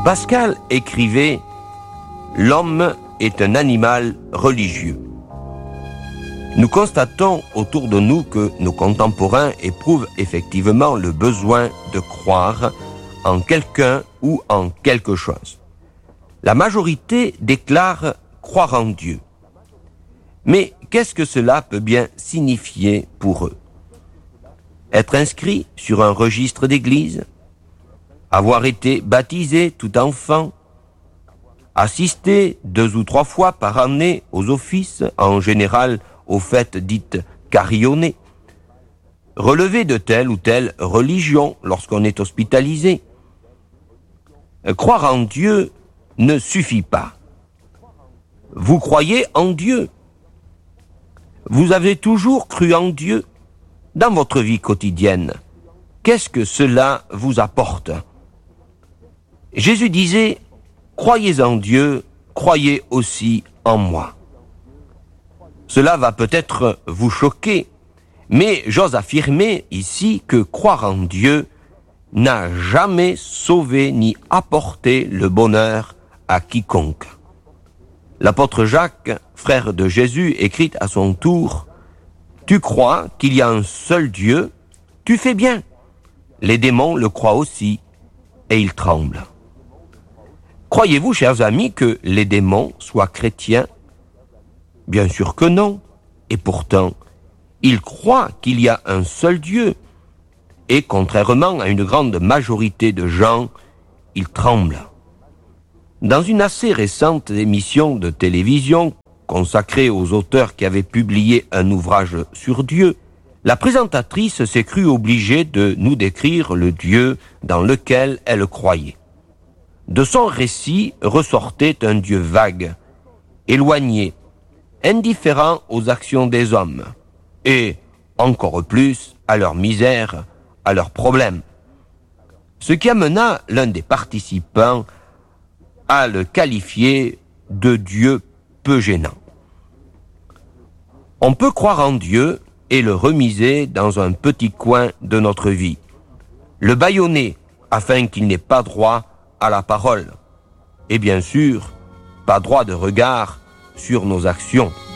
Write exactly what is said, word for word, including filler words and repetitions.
Pascal écrivait « L'homme est un animal religieux ». Nous constatons autour de nous que nos contemporains éprouvent effectivement le besoin de croire en quelqu'un ou en quelque chose. La majorité déclare croire en Dieu. Mais qu'est-ce que cela peut bien signifier pour eux? Être inscrit sur un registre d'église? Avoir été baptisé tout enfant? Assister deux ou trois fois par année aux offices, en général aux fêtes dites carillonnées? Relever de telle ou telle religion lorsqu'on est hospitalisé? Croire en Dieu ne suffit pas. Vous croyez en Dieu? Vous avez toujours cru en Dieu? Dans votre vie quotidienne, qu'est-ce que cela vous apporte? Jésus disait, « Croyez en Dieu, croyez aussi en moi ». Cela va peut-être vous choquer, mais j'ose affirmer ici que croire en Dieu n'a jamais sauvé ni apporté le bonheur à quiconque. L'apôtre Jacques, frère de Jésus, écrit à son tour, « Tu crois qu'il y a un seul Dieu, tu fais bien. Les démons le croient aussi, et ils tremblent. » Croyez-vous, chers amis, que les démons soient chrétiens? Bien sûr que non. Et pourtant, ils croient qu'il y a un seul Dieu. Et contrairement à une grande majorité de gens, ils tremblent. Dans une assez récente émission de télévision consacrée aux auteurs qui avaient publié un ouvrage sur Dieu, la présentatrice s'est crue obligée de nous décrire le Dieu dans lequel elle croyait. De son récit ressortait un Dieu vague, éloigné, indifférent aux actions des hommes, et, encore plus, à leur misère, à leurs problèmes. Ce qui amena l'un des participants à le qualifier de Dieu peu gênant. On peut croire en Dieu et le remiser dans un petit coin de notre vie, le bâillonner afin qu'il n'ait pas droit à la parole, et bien sûr, pas droit de regard sur nos actions.